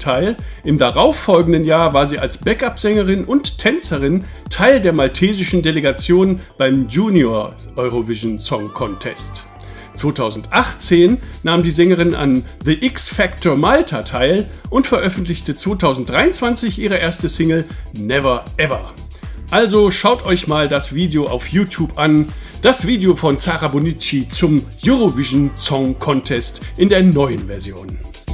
teil. Im darauffolgenden Jahr war sie als Backup-Sängerin und Tänzerin Teil der maltesischen Delegation beim Junior Eurovision Song Contest. 2018 nahm die Sängerin an The X Factor Malta teil und veröffentlichte 2023 ihre erste Single Never Ever. Also schaut euch mal das Video auf YouTube an, das Video von Zara Bonnici zum Eurovision Song Contest in der neuen Version.